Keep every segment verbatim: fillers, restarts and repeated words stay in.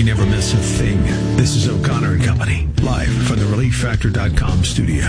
We never miss a thing. This is O'Connor and Company, live from the relief factor dot com studio.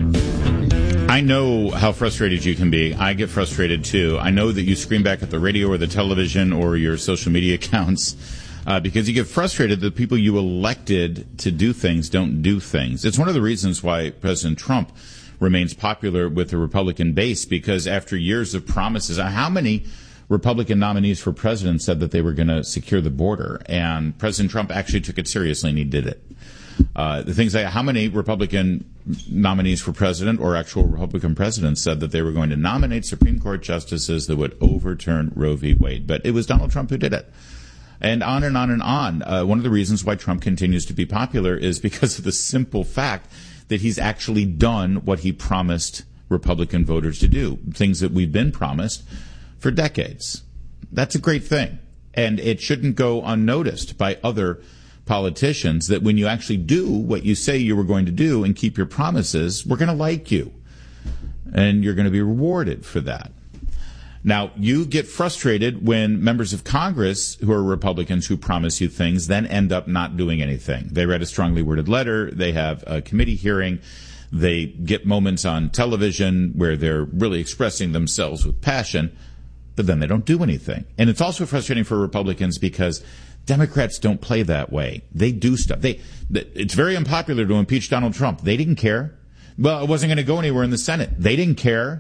I know how frustrated you can be. I get frustrated, too. I know that you scream back at the radio or the television or your social media accounts uh, because you get frustrated that people you elected to do things don't do things. It's one of the reasons why President Trump remains popular with the Republican base, because after years of promises, how many Republican nominees for president said that they were going to secure the border? And President Trump actually took it seriously, and he did it. Uh, the things like how many Republican nominees for president or actual Republican presidents said that they were going to nominate Supreme Court justices that would overturn Roe v. Wade? But it was Donald Trump who did it. And on and on and on. Uh, one of the reasons why Trump continues to be popular is because of the simple fact that he's actually done what he promised Republican voters to do, things that we've been promised for decades. That's a great thing. And it shouldn't go unnoticed by other politicians that when you actually do what you say you were going to do and keep your promises, we're going to like you. And you're going to be rewarded for that. Now, you get frustrated when members of Congress who are Republicans who promise you things then end up not doing anything. They read a strongly worded letter. They have a committee hearing. They get moments on television where they're really expressing themselves with passion, but then they don't do anything. And it's also frustrating for Republicans because Democrats don't play that way. They do stuff. They, it's very unpopular to impeach Donald Trump. They didn't care. Well, it wasn't going to go anywhere in the Senate. They didn't care.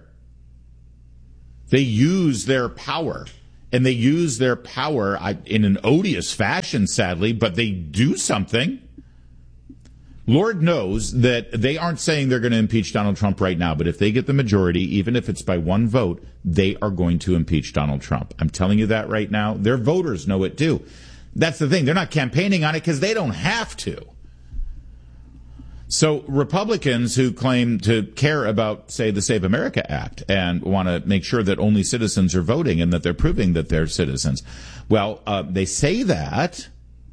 They use their power, and they use their power in an odious fashion, sadly, but they do something. Lord knows that they aren't saying they're going to impeach Donald Trump right now, but if they get the majority, even if it's by one vote, they are going to impeach Donald Trump. I'm telling you that right now. Their voters know it too. That's the thing. They're not campaigning on it because they don't have to. So Republicans who claim to care about, say, the Save America Act and want to make sure that only citizens are voting and that they're proving that they're citizens, well, uh, they say that,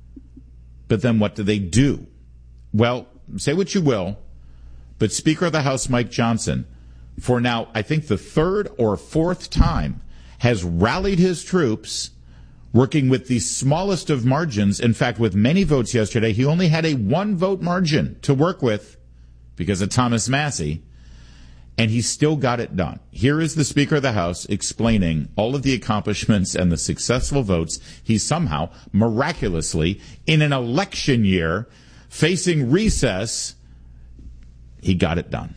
but then what do they do? Well, say what you will, but Speaker of the House Mike Johnson, for now, I think the third or fourth time, has rallied his troops, working with the smallest of margins. In fact, with many votes yesterday, he only had a one-vote margin to work with because of Thomas Massie, and he still got it done. Here is the Speaker of the House explaining all of the accomplishments and the successful votes he somehow, miraculously, in an election year, facing recess, he got it done.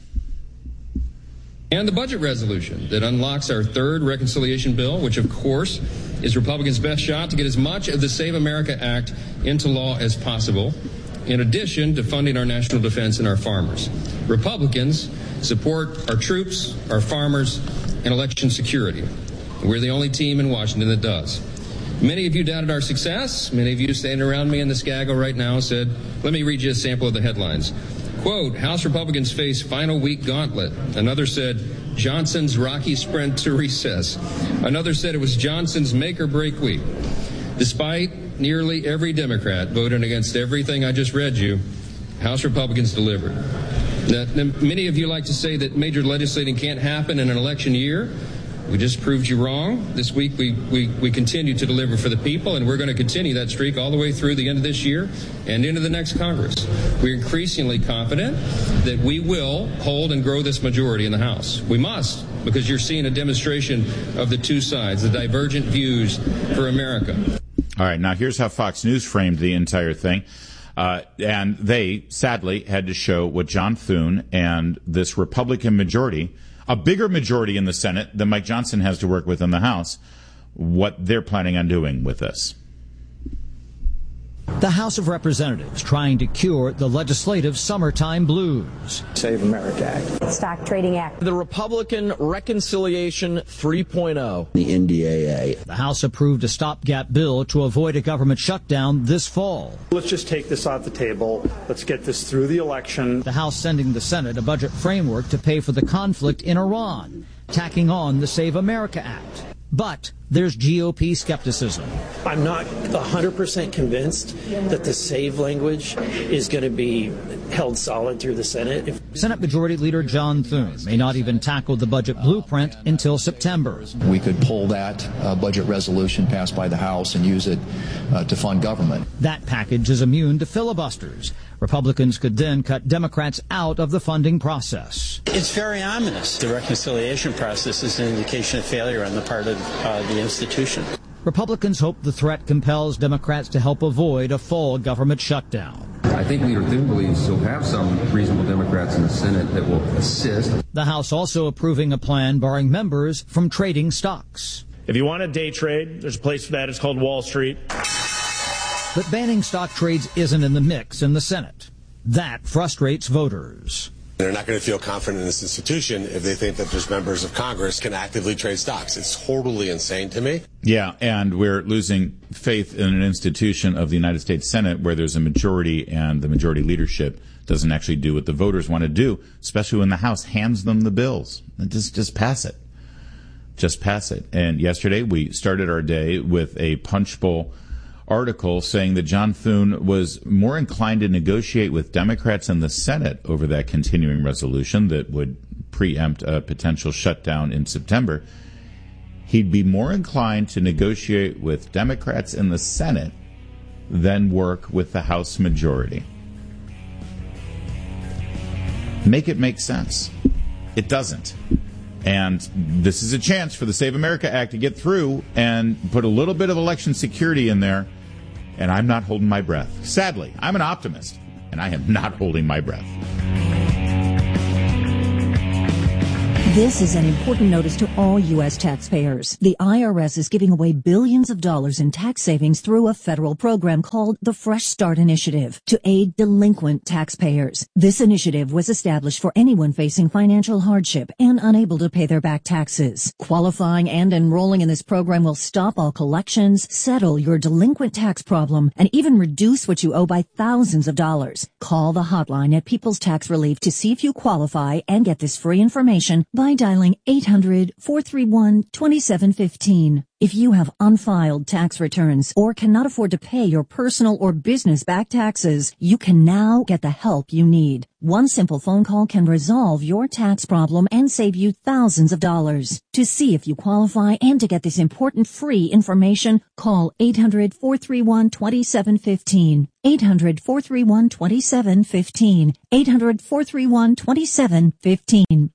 And the budget resolution that unlocks our third reconciliation bill, which, of course, is Republicans' best shot to get as much of the Save America Act into law as possible, in addition to funding our national defense and our farmers. Republicans support our troops, our farmers, and election security. We're the only team in Washington that does. Many of you doubted our success. Many of you standing around me in the Skaggle right now said, let me read you a sample of the headlines. Quote, House Republicans face final week gauntlet. Another said, Johnson's rocky sprint to recess. Another said it was Johnson's make or break week. Despite nearly every Democrat voting against everything I just read you, House Republicans delivered. Now, many of you like to say that major legislating can't happen in an election year. We just proved you wrong. This week we, we, we continue to deliver for the people, and we're going to continue that streak all the way through the end of this year and into the next Congress. We're increasingly confident that we will hold and grow this majority in the House. We must, because you're seeing a demonstration of the two sides, the divergent views for America. All right, now here's how Fox News framed the entire thing. Uh, and they, sadly, had to show what John Thune and this Republican majority, a bigger majority in the Senate than Mike Johnson has to work with in the House, what they're planning on doing with this. The House of Representatives trying to cure the legislative summertime blues. Save America Act. Stock Trading Act. The Republican Reconciliation three point oh. The N D A A. The House approved a stopgap bill to avoid a government shutdown this fall. Let's just take this off the table. Let's get this through the election. The House sending the Senate a budget framework to pay for the conflict in Iran, tacking on the Save America Act. But there's G O P skepticism. I'm not one hundred percent convinced that the SAVE language is going to be held solid through the Senate. If Senate Majority Leader John Thune may not even tackle the budget blueprint until September. We could pull that uh, budget resolution passed by the House and use it uh, to fund government. That package is immune to filibusters. Republicans could then cut Democrats out of the funding process. It's very ominous. The reconciliation process is an indication of failure on the part of uh, the institution. Republicans hope the threat compels Democrats to help avoid a full government shutdown. I think Leader Thune believes he'll have some reasonable Democrats in the Senate that will assist. The House also approving a plan barring members from trading stocks. If you want to day trade, there's a place for that. It's called Wall Street. But banning stock trades isn't in the mix in the Senate. That frustrates voters. They're not going to feel confident in this institution if they think that just members of Congress can actively trade stocks. It's totally insane to me. Yeah, and we're losing faith in an institution of the United States Senate where there's a majority and the majority leadership doesn't actually do what the voters want to do, especially when the House hands them the bills. Just, just pass it. Just pass it. And yesterday we started our day with a Punchbowl article saying that John Thune was more inclined to negotiate with Democrats in the Senate over that continuing resolution that would preempt a potential shutdown in September. He'd be more inclined to negotiate with Democrats in the Senate than work with the House majority. Make it make sense. It doesn't. And this is a chance for the Save America Act to get through and put a little bit of election security in there. And I'm not holding my breath. Sadly, I'm an optimist, and I am not holding my breath. This is an important notice to all U S taxpayers. The I R S is giving away billions of dollars in tax savings through a federal program called the Fresh Start Initiative to aid delinquent taxpayers. This initiative was established for anyone facing financial hardship and unable to pay their back taxes. Qualifying and enrolling in this program will stop all collections, settle your delinquent tax problem, and even reduce what you owe by thousands of dollars. Call the hotline at People's Tax Relief to see if you qualify and get this free information by dialing eight hundred, four three one, two seven one five. If you have unfiled tax returns or cannot afford to pay your personal or business back taxes, you can now get the help you need. One simple phone call can resolve your tax problem and save you thousands of dollars. To see if you qualify and to get this important free information, call eight hundred, four three one, two seven one five. eight hundred, four three one, two seven one five. eight hundred, four three one, two seven one five.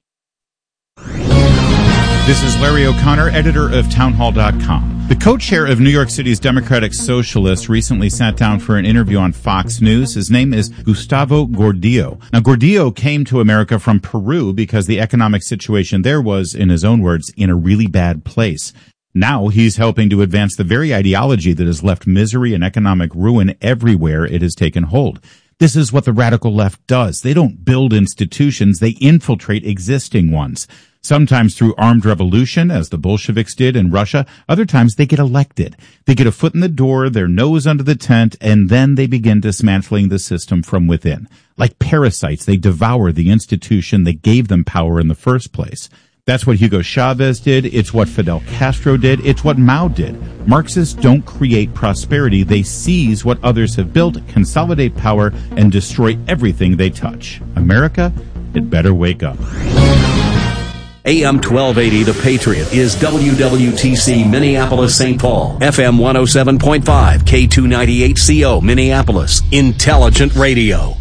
This is Larry O'Connor, editor of townhall dot com. The co-chair of New York City's Democratic Socialists recently sat down for an interview on Fox News. His name is Gustavo Gordillo. Now, Gordillo came to America from Peru because the economic situation there was, in his own words, in a really bad place. Now he's helping to advance the very ideology that has left misery and economic ruin everywhere it has taken hold. This is what the radical left does. They don't build institutions, they infiltrate existing ones. Sometimes through armed revolution, as the Bolsheviks did in Russia. Other times they get elected. They get a foot in the door, their nose under the tent, and then they begin dismantling the system from within. Like parasites, they devour the institution that gave them power in the first place. That's what Hugo Chavez did. It's what Fidel Castro did. It's what Mao did. Marxists don't create prosperity. They seize what others have built, consolidate power, and destroy everything they touch. America, it better wake up. A M twelve eighty The Patriot is W W T C Minneapolis Saint Paul, F M one oh seven point five, K two ninety-eight C O Minneapolis, Intelligent Radio.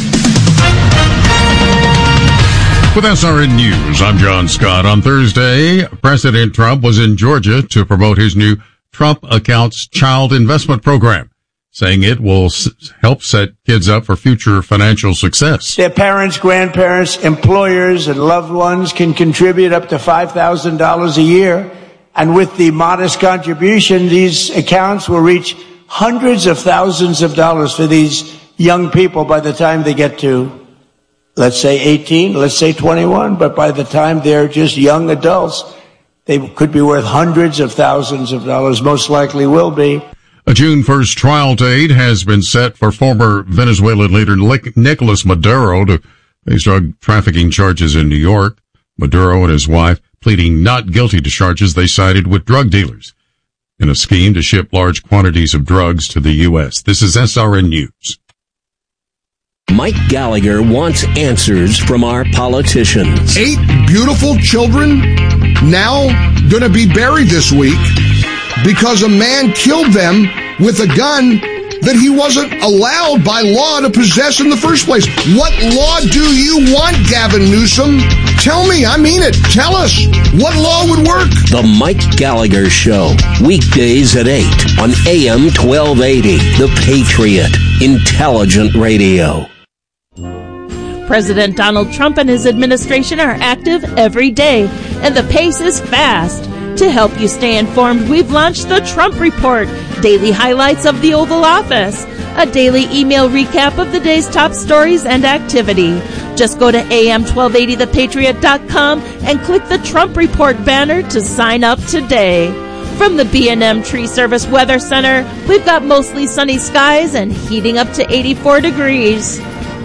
With S R N News, I'm John Scott. On Thursday, President Trump was in Georgia to promote his new Trump Accounts Child Investment Program, saying it will s- help set kids up for future financial success. Their parents, grandparents, employers, and loved ones can contribute up to five thousand dollars a year. And with the modest contribution, these accounts will reach hundreds of thousands of dollars for these young people by the time they get to, let's say eighteen, let's say twenty-one, but by the time they're just young adults, they could be worth hundreds of thousands of dollars, most likely will be. A June first trial date has been set for former Venezuelan leader Nicolas Maduro to face drug trafficking charges in New York. Maduro and his wife pleading not guilty to charges they cited with drug dealers in a scheme to ship large quantities of drugs to the U S. This is S R N News. Mike Gallagher wants answers from our politicians. Eight beautiful children now going to be buried this week because a man killed them with a gun that he wasn't allowed by law to possess in the first place. What law do you want, Gavin Newsom? Tell me, I mean it. Tell us. What law would work? The Mike Gallagher Show, weekdays at eight on A M twelve eighty, The Patriot, Intelligent Radio. President Donald Trump and his administration are active every day, and the pace is fast. To help you stay informed, we've launched the Trump Report, daily highlights of the Oval Office, a daily email recap of the day's top stories and activity. Just go to A M twelve eighty the patriot dot com and click the Trump Report banner to sign up today. From the B and M Tree Service Weather Center, we've got mostly sunny skies and heating up to eighty-four degrees.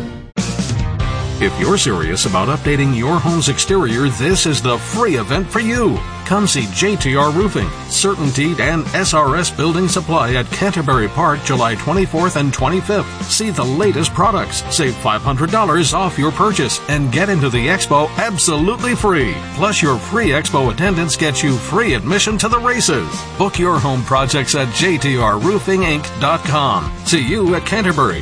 If you're serious about updating your home's exterior, this is the free event for you. Come see J T R Roofing, CertainTeed, and S R S Building Supply at Canterbury Park, July twenty-fourth and twenty-fifth. See the latest products, save five hundred dollars off your purchase, and get into the expo absolutely free. Plus, your free expo attendance gets you free admission to the races. Book your home projects at j t r roofing inc dot com. See you at Canterbury.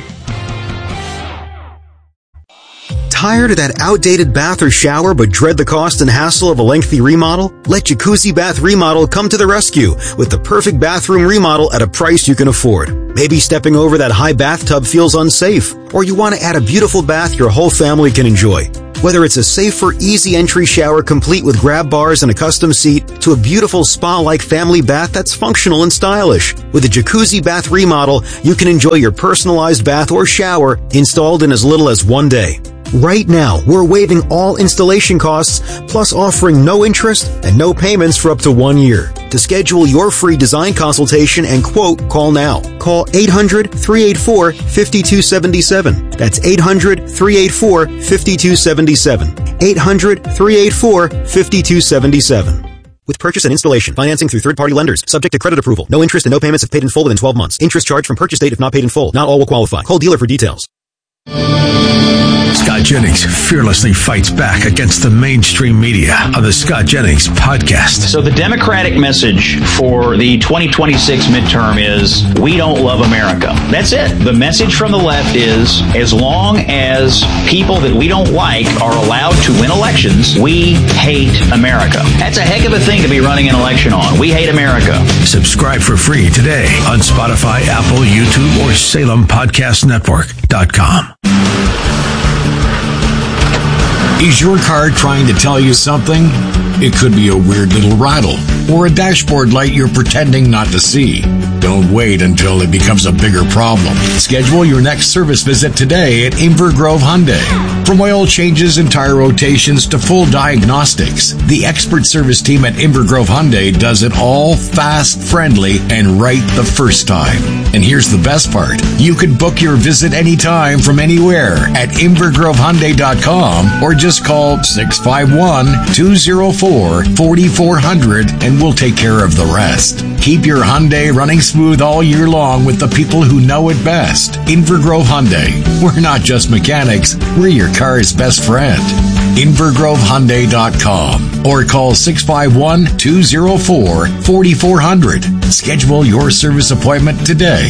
Tired of that outdated bath or shower but dread the cost and hassle of a lengthy remodel? Let Jacuzzi Bath Remodel come to the rescue with the perfect bathroom remodel at a price you can afford. Maybe stepping over that high bathtub feels unsafe, or you want to add a beautiful bath your whole family can enjoy. Whether it's a safer, easy entry shower complete with grab bars and a custom seat, to a beautiful spa-like family bath that's functional and stylish. With a Jacuzzi Bath Remodel, you can enjoy your personalized bath or shower installed in as little as one day. Right now, we're waiving all installation costs, plus offering no interest and no payments for up to one year. To schedule your free design consultation and quote, call now. Call eight hundred, three eight four, five two seven seven. That's eight hundred, three eight four, five two seven seven. eight hundred, three eight four, five two seven seven. With purchase and installation, financing through third-party lenders, subject to credit approval. No interest and no payments if paid in full within twelve months. Interest charged from purchase date if not paid in full. Not all will qualify. Call dealer for details. Scott Jennings fearlessly fights back against the mainstream media on the Scott Jennings podcast. So the Democratic message for the twenty twenty-six midterm is, we don't love America. That's it. The message from the left is, as long as people that we don't like are allowed to win elections, we hate America. That's a heck of a thing to be running an election on. We hate America. Subscribe for free today on Spotify, Apple, YouTube, or Salem Podcast Network dot com. Is your car trying to tell you something? It could be a weird little rattle or a dashboard light you're pretending not to see. Don't wait until it becomes a bigger problem. Schedule your next service visit today at Inver Grove Hyundai. From oil changes and tire rotations to full diagnostics, the expert service team at Inver Grove Hyundai does it all fast, friendly, and right the first time. And here's the best part. You can book your visit anytime from anywhere at inver grove hyundai dot com or just call six five one, two oh four, four four zero zero and we'll take care of the rest. Keep your Hyundai running smooth all year long with the people who know it best. Inver Grove Hyundai. We're not just mechanics, we're your car's best friend. inver grove hyundai dot com or call six five one, two oh four, four four zero zero. Schedule your service appointment today.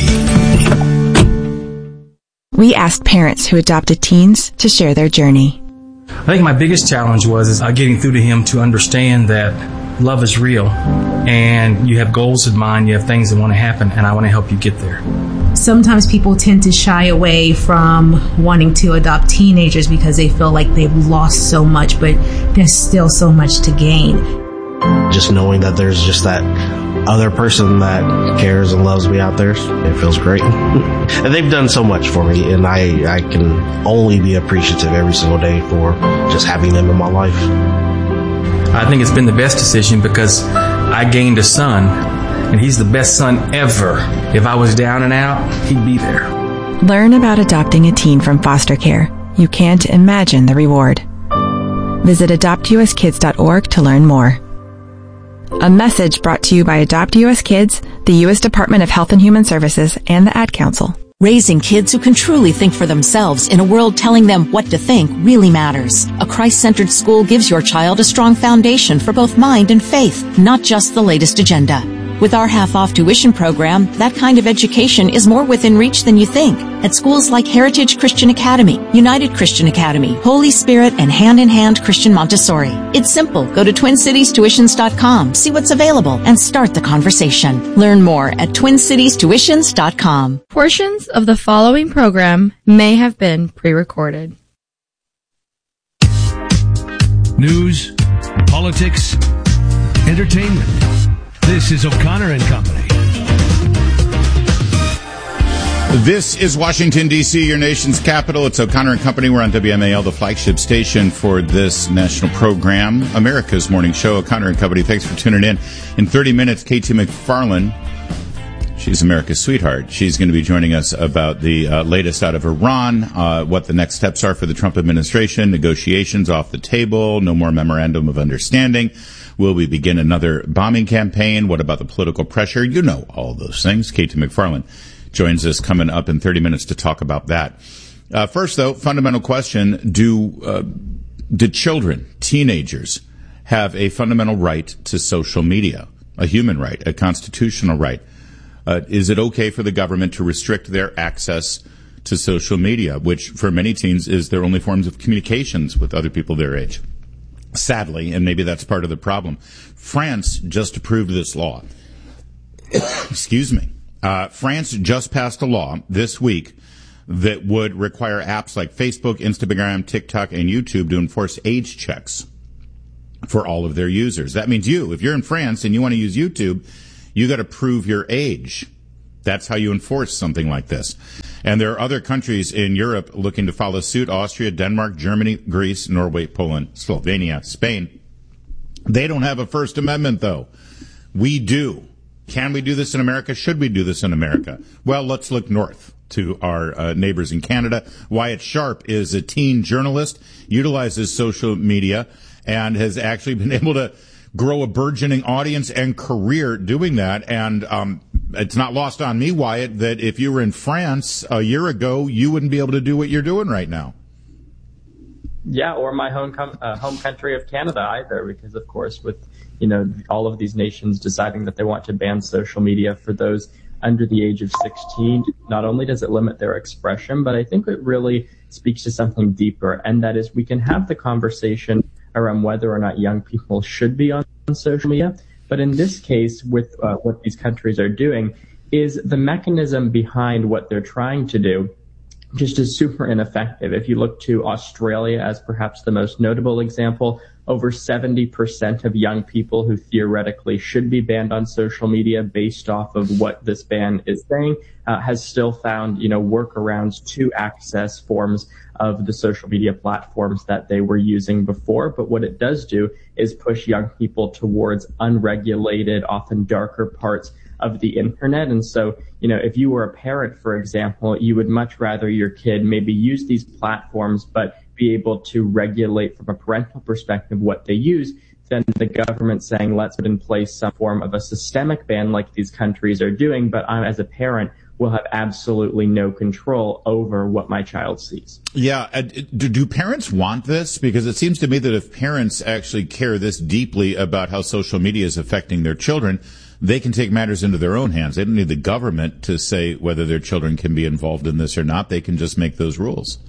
We asked parents who adopted teens to share their journey. I think my biggest challenge was is, uh, getting through to him to understand that love is real and you have goals in mind, you have things that want to happen, and I want to help you get there. Sometimes people tend to shy away from wanting to adopt teenagers because they feel like they've lost so much, but there's still so much to gain. Just knowing that there's just that other person that cares and loves me out there, it feels great. And they've done so much for me, and I, I can only be appreciative every single day for just having them in my life. I think it's been the best decision because I gained a son, and he's the best son ever. If I was down and out, he'd be there. Learn about adopting a teen from foster care. You can't imagine the reward. Visit adopt u s kids dot org to learn more. A message brought to you by Adopt U S Kids, the U S Department of Health and Human Services, and the Ad Council. Raising kids who can truly think for themselves in a world telling them what to think really matters. A Christ-centered school gives your child a strong foundation for both mind and faith, not just the latest agenda. With our half-off tuition program, that kind of education is more within reach than you think. At schools like Heritage Christian Academy, United Christian Academy, Holy Spirit, and Hand in Hand Christian Montessori. It's simple. Go to twin cities tuitions dot com, see what's available, and start the conversation. Learn more at twin cities tuitions dot com. Portions of the following program may have been pre-recorded. News, politics, entertainment. This is O'Connor and Company. This is Washington, D C, your nation's capital. It's O'Connor and Company. We're on W M A L, the flagship station for this national program, America's Morning Show. O'Connor and Company, thanks for tuning in. In thirty minutes, Katie McFarland, she's America's sweetheart. She's going to be joining us about the uh, latest out of Iran, uh, what the next steps are for the Trump administration, negotiations off the table, no more memorandum of understanding. Will we begin another bombing campaign? What about the political pressure? You know all those things. Katie McFarland joins us coming up in thirty minutes to talk about that. Uh, first, though, fundamental question, do, uh, do children, teenagers, have a fundamental right to social media, a human right, a constitutional right? Uh, is it okay for the government to restrict their access to social media, which for many teens is their only forms of communications with other people their age? Sadly, and maybe that's part of the problem, France just approved this law. Excuse me. Uh, France just passed a law this week that would require apps like Facebook, Instagram, TikTok, and YouTube to enforce age checks for all of their users. That means you, if you're in France and you want to use YouTube, you got to prove your age. That's how you enforce something like this. And there are other countries in Europe looking to follow suit: Austria, Denmark, Germany, Greece, Norway, Poland, Slovenia, Spain. They don't have a First Amendment, though. We do. Can we do this in America? Should we do this in America? Well, let's look north to our uh, neighbors in Canada. Wyatt Sharp is a teen journalist, utilizes social media, and has actually been able to grow a burgeoning audience and career doing that. And um, it's not lost on me, Wyatt, that if you were in France a year ago, you wouldn't be able to do what you're doing right now. Yeah, or my home com- uh, home country of Canada either, because, of course, with you know all of these nations deciding that they want to ban social media for those under the age of sixteen, not only does it limit their expression, but I think it really speaks to something deeper, and that is we can have the conversation around whether or not young people should be on social media. But in this case, with uh, what these countries are doing, is the mechanism behind what they're trying to do just is super ineffective. If you look to Australia as perhaps the most notable example, over seventy percent of young people who theoretically should be banned on social media based off of what this ban is saying, uh, has still found, you know, workarounds to access forms of the social media platforms that they were using before. But what it does do is push young people towards unregulated, often darker parts of the internet. And so, you know, if you were a parent, for example, you would much rather your kid maybe use these platforms, but be able to regulate from a parental perspective what they use, than the government saying, let's put in place some form of a systemic ban like these countries are doing. But I, as a parent, will have absolutely no control over what my child sees. Yeah. Uh, do, do parents want this? Because it seems to me that if parents actually care this deeply about how social media is affecting their children, they can take matters into their own hands. They don't need the government to say whether their children can be involved in this or not. They can just make those rules.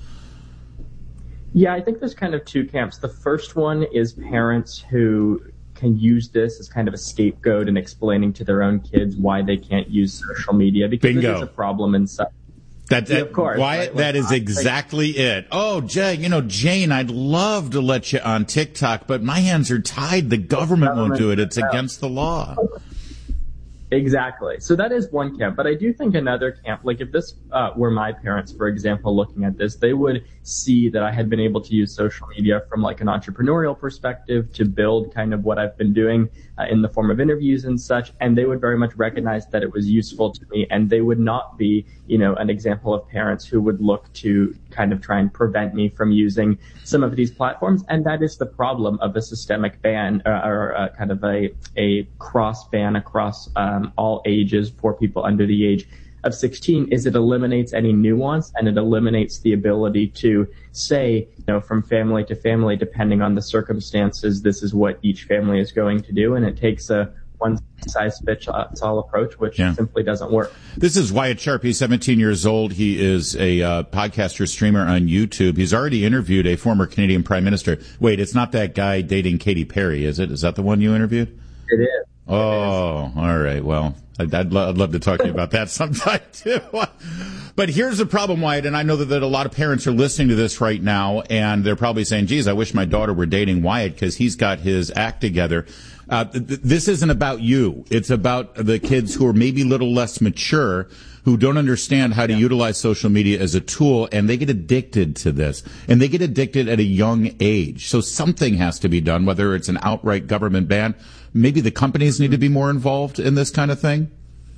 Yeah, I think there's kind of two camps. The first one is parents who can use this as kind of a scapegoat in explaining to their own kids why they can't use social media, because Bingo. it is a problem inside. That, that, yeah, of course. Wyatt, right? that like, is exactly think, it. Oh, Jay, you know, Jane, I'd love to let you on TikTok, but my hands are tied. The government, the government won't do it. It's against the law. Exactly. So that is one camp, but I do think another camp, like if this uh, were my parents, for example, looking at this, they would see that I had been able to use social media from like an entrepreneurial perspective to build kind of what I've been doing uh, in the form of interviews and such, and they would very much recognize that it was useful to me, and they would not be, you know, an example of parents who would look to kind of try and prevent me from using some of these platforms, and that is the problem of a systemic ban uh, or uh, kind of a, a cross ban across um, Um, all ages for people under the age of sixteen is it eliminates any nuance, and it eliminates the ability to say, you know, from family to family, depending on the circumstances, this is what each family is going to do. And it takes a one size fits all approach, which yeah. simply doesn't work. This is Wyatt Sharp. He's seventeen years old. He is a uh, podcaster, streamer on YouTube. He's already interviewed a former Canadian Prime Minister. Wait, it's not that guy dating Katy Perry, is it? Is that the one you interviewed? It is. Oh, all right. Well, I'd, I'd, lo- I'd love to talk to you about that sometime too. But here's the problem, Wyatt, and I know that, that a lot of parents are listening to this right now, and they're probably saying, geez, I wish my daughter were dating Wyatt because he's got his act together. Uh, th- this isn't about you. It's about the kids who are maybe a little less mature, who don't understand how to yeah. utilize social media as a tool, and they get addicted to this. And they get addicted at a young age. So something has to be done, whether it's an outright government ban. Maybe the companies need to be more involved in this kind of thing?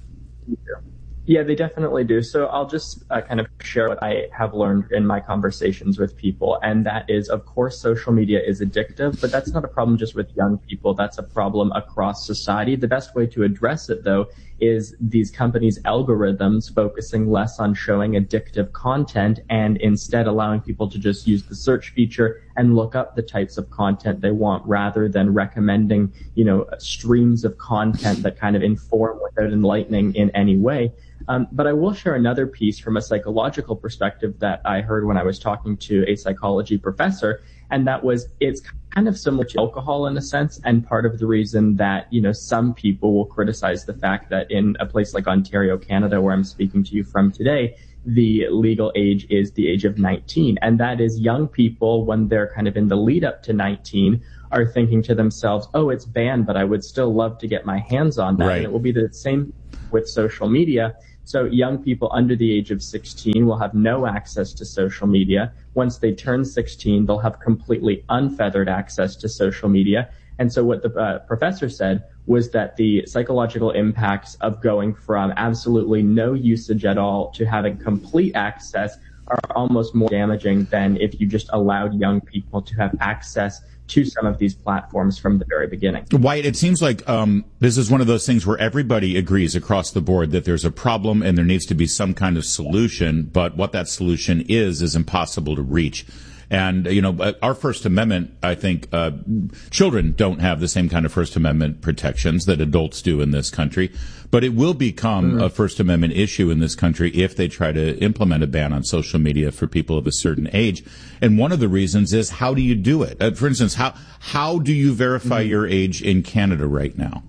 Yeah, they definitely do. So I'll just uh, kind of share what I have learned in my conversations with people. And that is, of course, social media is addictive, but that's not a problem just with young people. That's a problem across society. The best way to address it, though, is these companies' algorithms focusing less on showing addictive content and instead allowing people to just use the search feature and look up the types of content they want rather than recommending, you know, streams of content that kind of inform without enlightening in any way. Um, but I will share another piece from a psychological perspective that I heard when I was talking to a psychology professor, and that was it's kind of similar to alcohol in a sense, and part of the reason that, you know, some people will criticize the fact that in a place like Ontario, Canada, where I'm speaking to you from today, the legal age is the age of nineteen, and that is young people, when they're kind of in the lead up to nineteen, are thinking to themselves, oh, it's banned, but I would still love to get my hands on that. Right. And it will be the same with social media. So young people under the age of sixteen will have no access to social media. Once they turn sixteen, they'll have completely unfeathered access to social media. And so what the uh, professor said was that the psychological impacts of going from absolutely no usage at all to having complete access are almost more damaging than if you just allowed young people to have access to some of these platforms from the very beginning. Wyatt, it seems like um, this is one of those things where everybody agrees across the board that there's a problem and there needs to be some kind of solution, but what that solution is is impossible to reach. And, you know, our First Amendment, I think, uh, children don't have the same kind of First Amendment protections that adults do in this country. But it will become mm-hmm. a First Amendment issue in this country if they try to implement a ban on social media for people of a certain age. And one of the reasons is, how do you do it? Uh, for instance, how how do you verify mm-hmm. your age in Canada right now?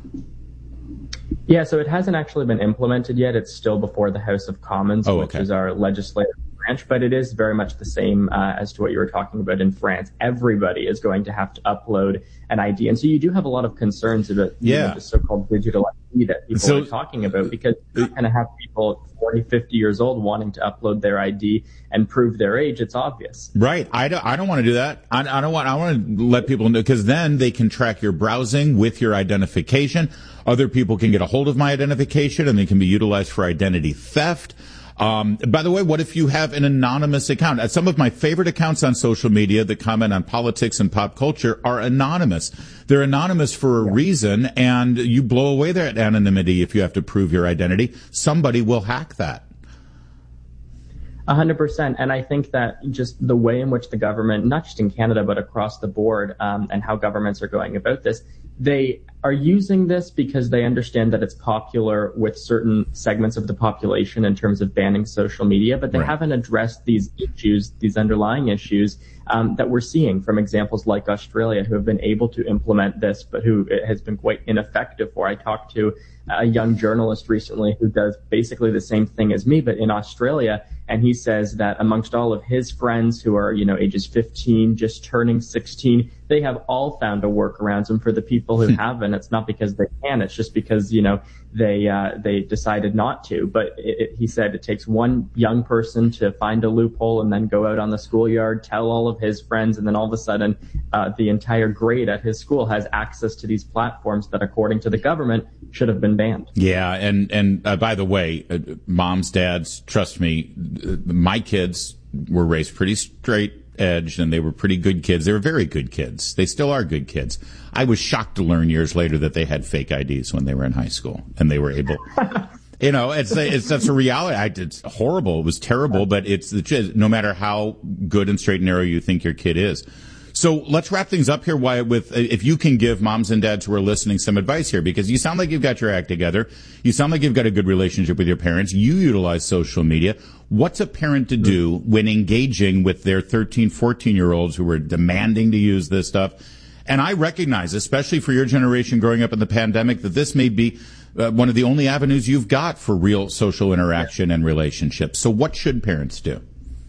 Yeah, so it hasn't actually been implemented yet. It's still before the House of Commons, oh, which okay. is our legislative branch, but it is very much the same uh, as to what you were talking about in France. Everybody is going to have to upload an I D. And so you do have a lot of concerns about yeah. you know, the so-called digital I D that people so, are talking about, because you're going to have people forty, fifty years old wanting to upload their I D and prove their age. It's obvious. Right. I don't, I don't want to do that. I, I don't want, I want to let people know, because then they can track your browsing with your identification. Other people can get a hold of my identification and they can be utilized for identity theft. Um, by the way, what if you have an anonymous account? Some of my favorite accounts on social media that comment on politics and pop culture are anonymous. They're anonymous for a yeah. reason, and you blow away that anonymity if you have to prove your identity. Somebody will hack that. A hundred percent. And I think that just the way in which the government, not just in Canada, but across the board, um, and how governments are going about this, they are using this because they understand that it's popular with certain segments of the population in terms of banning social media, but they right. haven't addressed these issues, these underlying issues um, that we're seeing from examples like Australia, who have been able to implement this, but who it has been quite ineffective for. I talked to a young journalist recently who does basically the same thing as me, but in Australia, and he says that amongst all of his friends who are, you know, ages fifteen, just turning sixteen, they have all found a workaround. And for the people who haven't, it's not because they can, it's just because, you know, they, uh, they decided not to. But it, it, he said it takes one young person to find a loophole and then go out on the schoolyard, tell all of his friends, and then all of a sudden, uh, the entire grade at his school has access to these platforms that, according to the government, should have been banned. Yeah. And, and, uh, by the way, uh, moms, dads, trust me, uh, my kids were raised pretty straight edge, and they were pretty good kids. They were very good kids. They still are good kids. I was shocked to learn years later that they had fake I Ds when they were in high school, and they were able. You know, it's it's that's a reality. I, it's horrible. It was terrible, but it's the no matter how good and straight and narrow you think your kid is. So let's wrap things up here, Wyatt, with if you can give moms and dads who are listening some advice here, because you sound like you've got your act together. You sound like you've got a good relationship with your parents. You utilize social media. What's a parent to do when engaging with their thirteen, fourteen-year-olds who are demanding to use this stuff? And I recognize, especially for your generation growing up in the pandemic, that this may be uh, one of the only avenues you've got for real social interaction and relationships. So what should parents do?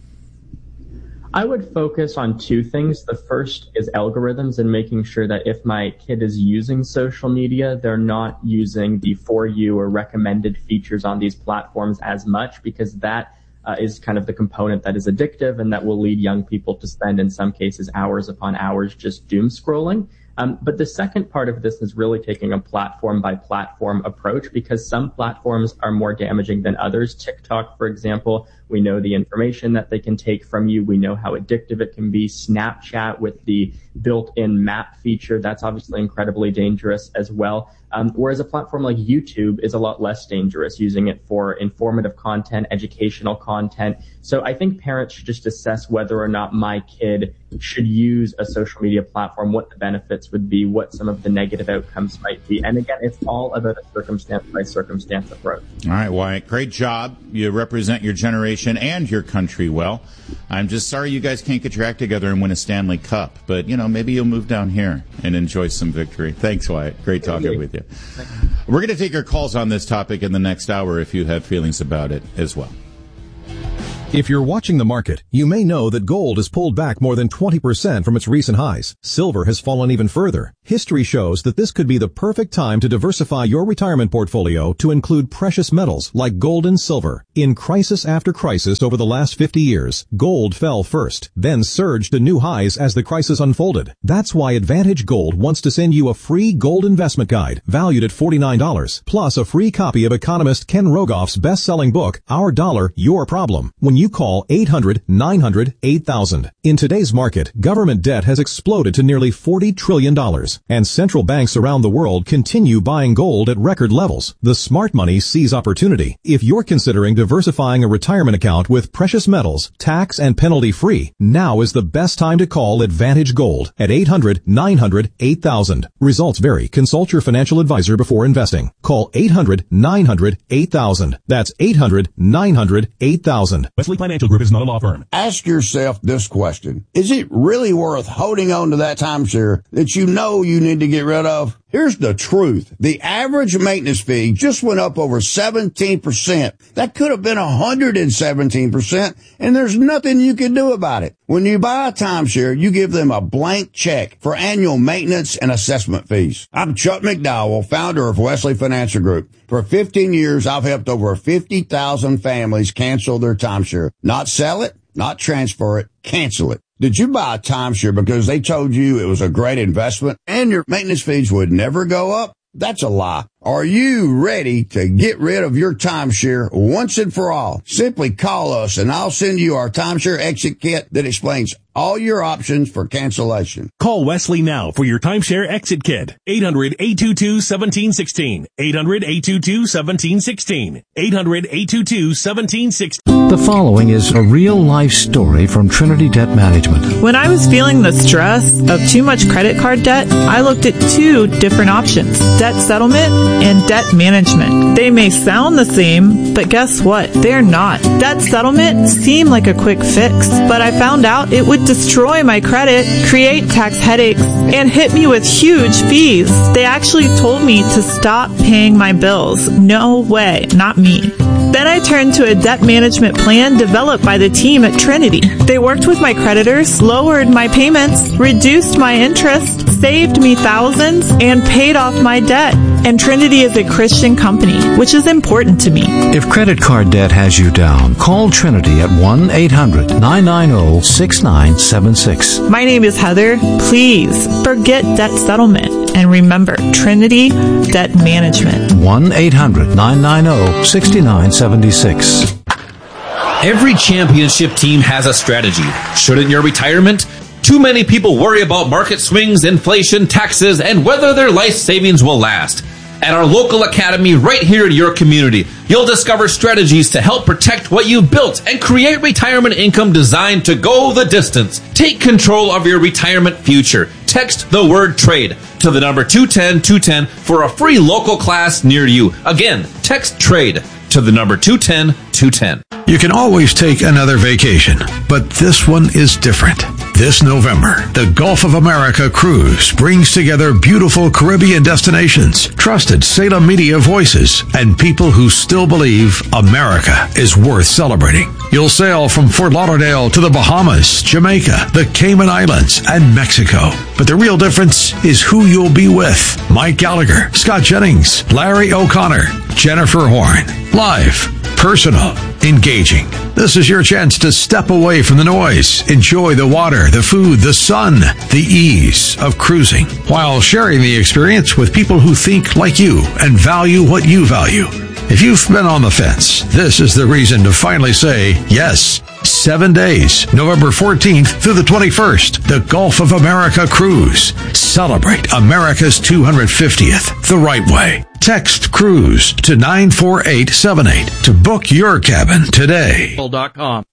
I would focus on two things. The first is algorithms and making sure that if my kid is using social media, they're not using the For You or recommended features on these platforms as much, because that uh, is kind of the component that is addictive and that will lead young people to spend, in some cases, hours upon hours just doom scrolling. Um, but the second part of this is really taking a platform by platform approach, because some platforms are more damaging than others. TikTok, for example, we know the information that they can take from you. We know how addictive it can be. Snapchat with the built-in map feature, that's obviously incredibly dangerous as well. Um, whereas a platform like YouTube is a lot less dangerous, using it for informative content, educational content. So I think parents should just assess whether or not my kid should use a social media platform, what the benefits would be, what some of the negative outcomes might be. And again, it's all about a circumstance by circumstance approach. All right, Wyatt, great job. You represent your generation and your country well. I'm just sorry you guys can't get your act together and win a Stanley Cup, but you know, maybe you'll move down here and enjoy some victory. Thanks, Wyatt. Great talking with you. We're going to take your calls on this topic in the next hour if you have feelings about it as well. If you're watching the market, you may know that gold has pulled back more than twenty percent from its recent highs. Silver has fallen even further. History shows that this could be the perfect time to diversify your retirement portfolio to include precious metals like gold and silver. In crisis after crisis over the last fifty years, gold fell first, then surged to new highs as the crisis unfolded. That's why Advantage Gold wants to send you a free gold investment guide valued at forty-nine dollars, plus a free copy of economist Ken Rogoff's best-selling book, Our Dollar, Your Problem, when you call eight hundred, nine hundred, eight thousand. In today's market, government debt has exploded to nearly forty trillion dollars, and central banks around the world continue buying gold at record levels. The smart money sees opportunity. If you're considering diversifying a retirement account with precious metals, tax and penalty free, now is the best time to call Advantage Gold at eight hundred, nine hundred, eight thousand. Results vary. Consult your financial advisor before investing. Call eight hundred, nine hundred, eight thousand. That's eight hundred, nine hundred, eight thousand. Wesley Financial Group is not a law firm. Ask yourself this question. Is it really worth holding on to that timeshare that you know you need to get rid of? Here's the truth. The average maintenance fee just went up over seventeen percent. That could have been one hundred seventeen percent, and there's nothing you can do about it. When you buy a timeshare, you give them a blank check for annual maintenance and assessment fees. I'm Chuck McDowell, founder of Wesley Financial Group. For fifteen years, I've helped over fifty thousand families cancel their timeshare. Not sell it, not transfer it, cancel it. Did you buy a timeshare because they told you it was a great investment and your maintenance fees would never go up? That's a lie. Are you ready to get rid of your timeshare once and for all? Simply call us and I'll send you our timeshare exit kit that explains all your options for cancellation. Call Wesley now for your timeshare exit kit. eight hundred, eight two two, one seven one six. eight hundred, eight two two, one seven one six. eight hundred, eight two two, one seven one six. The following is a real-life story from Trinity Debt Management. When I was feeling the stress of too much credit card debt, I looked at two different options: debt settlement and debt management. They may sound the same, but guess what? They're not. Debt settlement seemed like a quick fix, but I found out it would destroy my credit, create tax headaches, and hit me with huge fees. They actually told me to stop paying my bills. No way, not me. Then I turned to a debt management plan developed by the team at Trinity. They worked with my creditors, lowered my payments, reduced my interest, saved me thousands, and paid off my debt. And Trinity is a Christian company, which is important to me. If credit card debt has you down, call Trinity at one eight hundred nine nine zero six nine seven six. My name is Heather. Please forget debt settlement and remember Trinity Debt Management. one eight hundred nine nine zero six nine seven six. Every championship team has a strategy. Shouldn't your retirement? Too many people worry about market swings, inflation, taxes, and whether their life savings will last. At our local academy right here in your community, you'll discover strategies to help protect what you've built and create retirement income designed to go the distance. Take control of your retirement future. Text the word trade to the number two one zero two one zero for a free local class near you. Again, text trade to the number two one zero two one zero. You can always take another vacation, but this one is different. This November, the Gulf of America Cruise brings together beautiful Caribbean destinations, trusted Salem media voices, and people who still believe America is worth celebrating. You'll sail from Fort Lauderdale to the Bahamas, Jamaica, the Cayman Islands, and Mexico. But the real difference is who you'll be with. Mike Gallagher, Scott Jennings, Larry O'Connor, Jennifer Horn. Live, personal, engaging. This is your chance to step away from the noise, enjoy the water, the food, the sun, the ease of cruising, while sharing the experience with people who think like you and value what you value. If you've been on the fence, this is the reason to finally say yes. Seven days, November fourteenth through the twenty-first, the Gulf of America Cruise. Celebrate America's two hundred fiftieth the right way. Text CRUISE to nine four eight seven eight to book your cabin today. dot com.